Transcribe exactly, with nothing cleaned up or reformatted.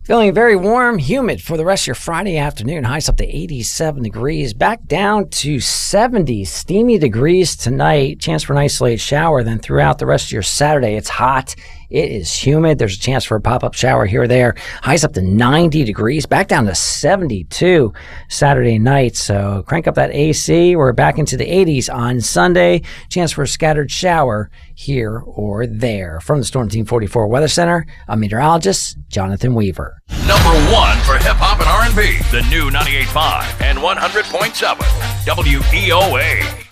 Feeling very warm, humid for the rest of your Friday afternoon. Highs up to eighty-seven degrees, back down to seventy steamy degrees tonight. Chance for an isolated shower. Then throughout the rest of your Saturday, it's hot. It is humid. There's a chance for a pop-up shower here or there. Highs up to ninety degrees, back down to seventy-two Saturday night. So crank up that A C. We're back into the eighties on Sunday. Chance for a scattered shower here or there. From the Storm Team forty-four Weather Center, I'm meteorologist Jonathan Weaver. Number one for hip-hop and R and B, the new ninety-eight point five and one hundred point seven W E O A.